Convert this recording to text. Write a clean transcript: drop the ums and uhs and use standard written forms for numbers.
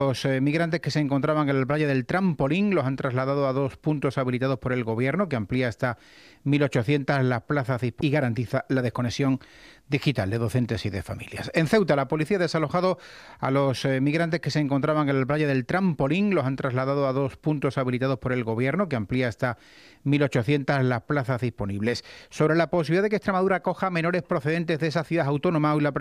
Los migrantes que se encontraban en la playa del Trampolín los han trasladado a 2 puntos habilitados por el Gobierno, que amplía hasta 1.800 las plazas y garantiza la desconexión digital de docentes y de familias. En Ceuta, la policía ha desalojado a los migrantes que se encontraban en la playa del Trampolín. Los han trasladado a 2 puntos habilitados por el Gobierno, que amplía hasta 1.800 las plazas disponibles. Sobre la posibilidad de que Extremadura acoja menores procedentes de esa ciudad autónoma, hoy la